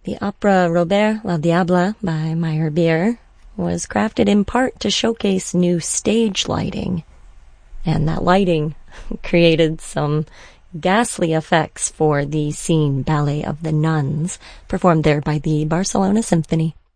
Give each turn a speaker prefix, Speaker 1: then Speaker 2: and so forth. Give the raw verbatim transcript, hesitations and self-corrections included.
Speaker 1: The opera Robert le Diable by Meyerbeer was crafted in part to showcase new stage lighting, and that lighting created some ghastly effects for the scene Ballet of the Nuns, performed there by the Barcelona Symphony.